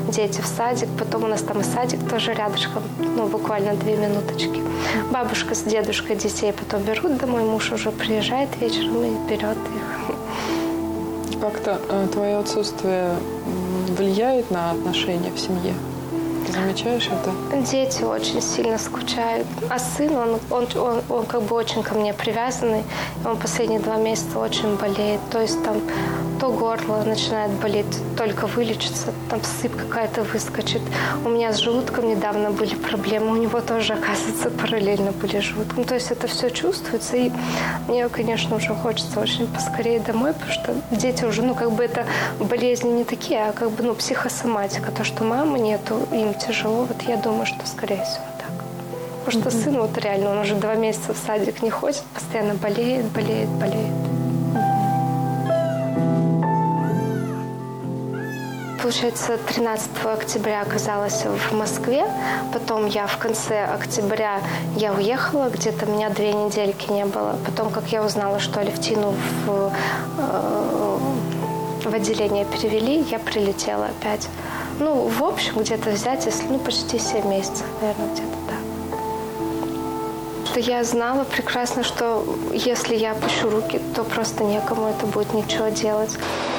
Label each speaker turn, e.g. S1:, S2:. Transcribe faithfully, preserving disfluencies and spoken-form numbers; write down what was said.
S1: дети в садик, потом у нас там и садик тоже рядышком, ну, буквально две минуточки. Бабушка с дедушкой детей потом берут домой, муж уже приезжает вечером и берет их.
S2: Как-то э, твое отсутствие влияет на отношения в семье? Ты замечаешь это?
S1: Дети очень сильно скучают. А сын, он, он, он, он как бы очень ко мне привязанный. Он последние два месяца очень болеет. То есть там то горло начинает болеть, только вылечится, там сыпь какая-то выскочит. У меня с желудком недавно были проблемы, у него тоже, оказывается, параллельно были с желудком. То есть это все чувствуется, и мне, конечно, уже хочется очень поскорее домой, потому что дети уже, ну, как бы это болезни не такие, а как бы, ну, психосоматика. То, что мамы нету, им тяжело, вот я думаю, что, скорее всего, так. Потому что mm-hmm. сын вот реально, он уже два месяца в садик не ходит, постоянно болеет, болеет, болеет. Получается, тринадцатого октября оказалась в Москве, потом я в конце октября я уехала, где-то меня две недельки не было. Потом, как я узнала, что Алевтину в, э, в отделение перевели, я прилетела опять. Ну, в общем, где-то взять, если, ну, почти семь месяцев, наверное, где-то так. Что я знала прекрасно, что если я опущу руки, то просто некому это будет ничего делать.